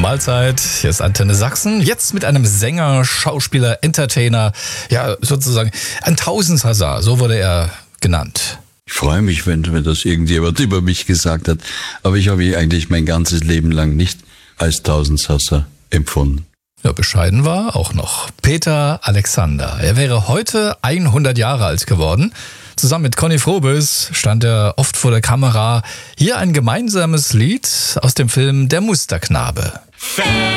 Mahlzeit, hier ist Antenne Sachsen. Jetzt mit einem Sänger, Schauspieler, Entertainer, ja sozusagen ein Tausendsasa, so wurde er genannt. Ich freue mich, wenn das irgendjemand über mich gesagt hat, aber ich habe mich eigentlich mein ganzes Leben lang nicht als Tausendsasa empfunden. Ja, bescheiden war auch noch Peter Alexander. Er wäre heute 100 Jahre alt geworden. Zusammen mit Conny Frobes stand er oft vor der Kamera. Hier ein gemeinsames Lied aus dem Film Der Musterknabe.